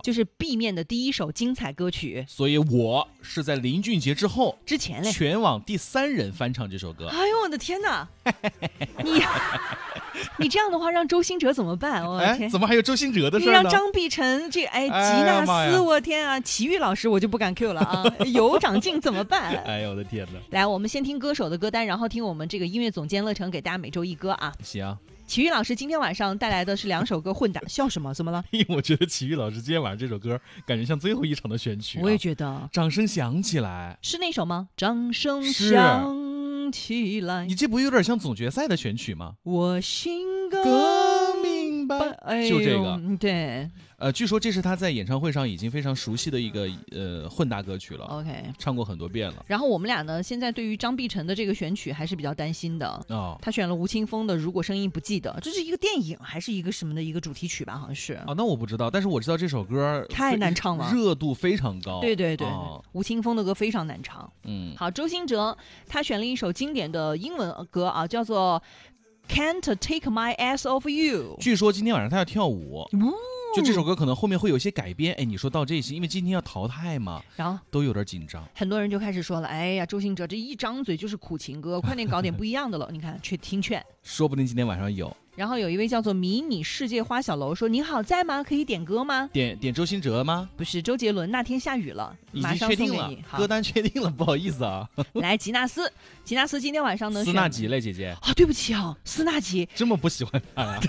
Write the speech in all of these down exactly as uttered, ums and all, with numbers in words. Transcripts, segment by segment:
就是 B 面的第一首精彩歌曲。 所以我是在林俊杰之后之前嘞， 全网第三人翻唱这首歌。 哎呦我的天哪！你你这样的话让周兴哲怎么办？我的天， 哎，怎么还有周兴哲的事呢？ 你让张碧晨这哎吉纳斯，我天啊！齐豫老师我就不敢 Q 了啊，有长进怎么办？ 哎呦我的天哪！ 来，我们先听歌手的歌单，然后听我们这个音乐总监乐成给大家每周一歌啊。 行。 齐豫老师今天晚上带来的是两首歌混搭，笑什么？怎么了？ 因为我觉得齐豫老师今天晚上这首歌感觉像最后一场的选曲、啊。 我也觉得。 掌声响起来， 是那首吗？掌声响起来。 你这不有点像总决赛的选曲吗？ 我心更明白， 哎、 就这个。 对。 呃，据说这是他在演唱会上已经非常熟悉的一个呃混搭歌曲了 ，OK， 唱过很多遍了。 然后我们俩呢，现在对于张碧晨的这个选曲还是比较担心的哦。 他选了吴青峰的《如果声音不记得》，这是一个电影还是一个什么的一个主题曲吧？好像是。 啊，那我不知道，但是我知道这首歌太难唱了， 热度非常高。 对对对， 哦、 吴青峰的歌非常难唱。 嗯， 好，周兴哲他选了一首经典的英文歌啊，叫做《Can't Take My Eyes Off You》。 据说今天晚上他要跳舞。 哦， 就这首歌可能后面会有些改编，哎，你说到这些，因为今天要淘汰嘛， 然后都有点紧张。 很多人就开始说了，哎呀，周兴哲这一张嘴就是苦情歌，快点搞点不一样的了。你看，去听劝， 说不定今天晚上有。 然后有一位叫做迷你世界花小楼说：“您好，在吗？可以点歌吗？ 点点周兴哲吗？ 不是周杰伦，那天下雨了， 已经确定了，歌单确定了，不好意思啊。 来，吉纳斯，吉纳斯今天晚上能选斯纳吉嘞，姐姐啊，对不起啊，斯纳吉这么不喜欢他呀？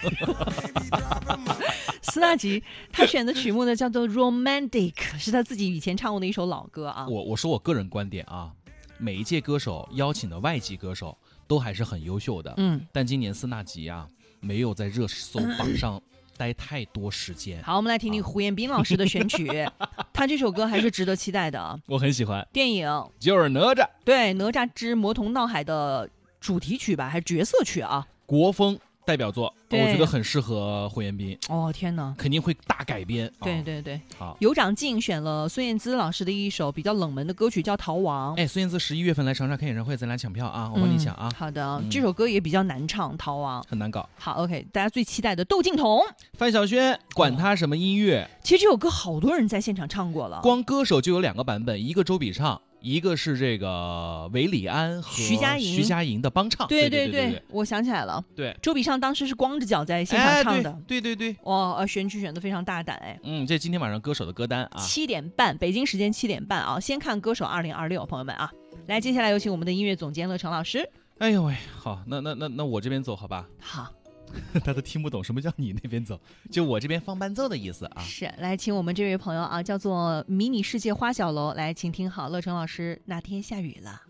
斯纳吉他选的曲目呢叫做 Romantic， 是他自己以前唱过的一首老歌啊。 我我说我个人观点啊，每一届歌手邀请的外籍歌手都还是很优秀的， 嗯， 但今年斯纳吉啊没有在热搜榜上待太多时间。 好，我们来听听胡彦斌老师的选曲，他这首歌还是值得期待的。 我很喜欢。 电影就是哪吒， 对，哪吒之魔童闹海的主题曲吧，还是角色曲啊？ 国风代表作，我觉得很适合胡彦斌。 哦天哪， 肯定会大改编。 对对对， 好。 有长进选了孙燕姿老师的一首比较冷门的歌曲，叫《逃亡》。 哎，孙燕姿十一月份来长沙开演唱会，咱俩抢票啊！我帮你抢啊。 嗯、好的、 嗯， 这首歌也比较难唱，《逃亡》 很难搞。 好 ，OK， 大家最期待的窦靖童、 范晓萱，管他什么音乐、哦。 其实这首歌好多人在现场唱过了， 光歌手就有两个版本，一个周笔畅。一个是这个韦礼安和徐佳莹， 徐佳莹的帮唱。 对对对对, 对, 对， 我想起来了。 对， 周笔畅当时是光着脚在现场唱的。 哎、对, 对对对， 哇，选曲选的非常大胆哎。 嗯，这今天晚上歌手的歌单啊， 七点半，北京时间七点半啊，先看歌手二零二六，朋友们啊，来，接下来有请我们的音乐总监乐成老师。 哎呦喂，好，那那那那我这边走好吧？ 好。 他都听不懂什么叫你那边走，就我这边放伴奏的意思啊。 是，来请我们这位朋友啊，叫做迷你世界花小楼，来，请听好乐成老师《那天下雨了》。